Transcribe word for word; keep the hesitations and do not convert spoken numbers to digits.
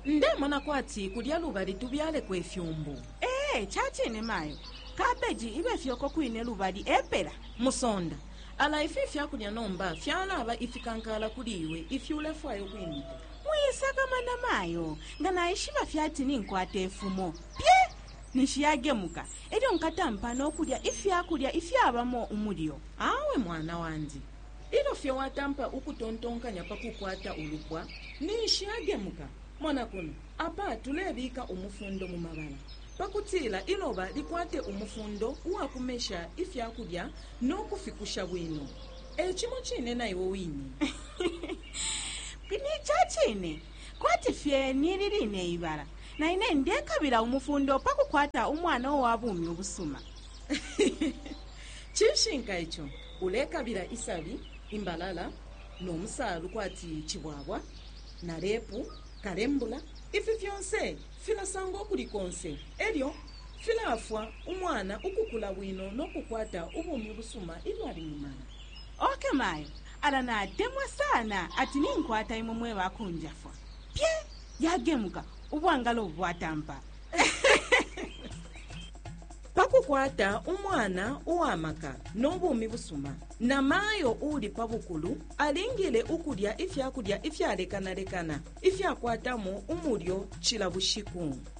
nde mwana kwati kulya lubali tubyale kwefyumbu. ee chachine mayo kabeji ibe fyoko kwine lubali epela musonda ala ifi fyakulya nomba fyalaba ifikankala kuliwe ifyulefwayo kwinite mwisakamana mayo nga naishiba fyati ninkwata efumo pye nishiyagemuka eryo nkatampa n'okulya ifyakulya ifyabamo umulyo. awe mwana wandi ilo fye watampa ukutontonkanya pakukwata ulupwa nishiyagemuka mwana kuno apa tulebika umufundo mu mabala pakutila iloba likwate umufundo uwakumesha ifyakulya n'okufikusha bwino echimo chine naiwo wini kini chachine kwati fye nililine ibala na ine ndekabira umufundo pakukwata umwana owabumi obusuma. chinshinka icho ulekabira isabi imbalala n'omusalu kwati chibwabwa na lepu kalembula ifi fyonse filasanga okulikonse eryo filafwa umwana ukukula bwino n'okukwata ubumi busuma ilwali mumana. oke mayo ala natemwa sana ati ninkwata imwe bakunjafwa pye yagemuka ubwangalo bwatampa. pakukwata umwana uwamaka n'obumi busuma na mayo uli pabukulu alingile ukulya ifyakulya ifyalekanalekana ifyakwatamo umulyo chila bushiku.